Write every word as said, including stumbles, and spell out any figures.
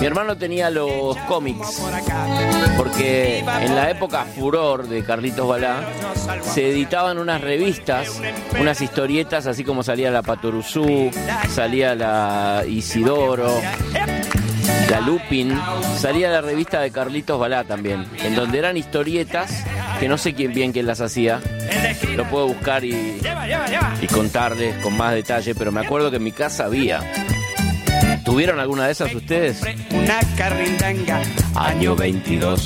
Mi hermano tenía los cómics, porque en la época furor de Carlitos Balá se editaban unas revistas, unas historietas, así como salía la Patoruzú, salía la Isidoro, la Lupin, salía la revista de Carlitos Balá también, en donde eran historietas que no sé quién bien quién las hacía. Lo puedo buscar y, y contarles con más detalle, pero me acuerdo que en mi casa había. ¿Tuvieron alguna de esas ustedes? Una carrindanga, Año veintidós.